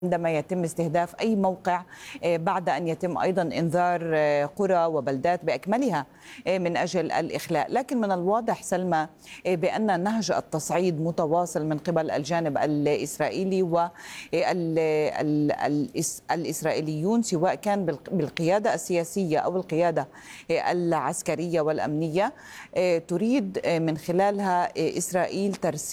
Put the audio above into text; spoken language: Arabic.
عندما يتم استهداف أي موقع بعد أن يتم أيضا إنذار قرى وبلدات بأكملها من أجل الإخلاء. لكن من الواضح سلمى بأن نهج التصعيد متواصل من قبل الجانب الإسرائيلي، والإسرائيليون سواء كان بالقيادة السياسية أو القيادة العسكرية والأمنية تريد من خلالها إسرائيل ترسيم